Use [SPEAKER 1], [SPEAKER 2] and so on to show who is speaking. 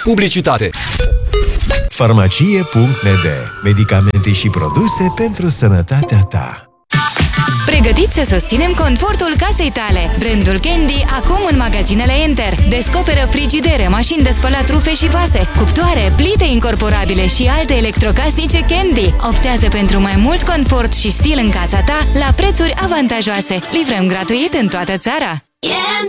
[SPEAKER 1] publicitate.
[SPEAKER 2] Farmacie.md. Medicamente și produse pentru sănătatea ta.
[SPEAKER 3] Pregătiți să susținem confortul casei tale. Brandul Candy acum în magazinele Enter. Descoperă frigidere, mașini de spălat rufe și vase, cuptoare, plite incorporabile și alte electrocasnice Candy. Optează pentru mai mult confort și stil în casa ta la prețuri avantajoase. Livrăm gratuit în toată țara.